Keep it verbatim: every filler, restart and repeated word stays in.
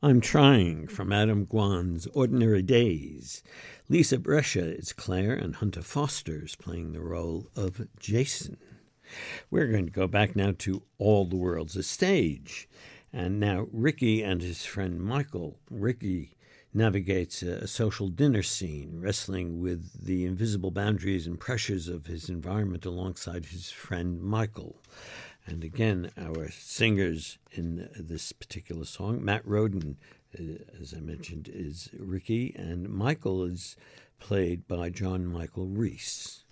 I'm Trying from Adam Guan's Ordinary Days. Lisa Brescia is Claire, and Hunter Foster is playing the role of Jason. We're going to go back now to All the World's a Stage. And now Ricky and his friend Michael. Ricky navigates a, a social dinner scene, wrestling with the invisible boundaries and pressures of his environment alongside his friend Michael. And again, our singers in this particular song, Matt Roden, uh, as I mentioned, is Ricky, and Michael is played by John Michael Reese.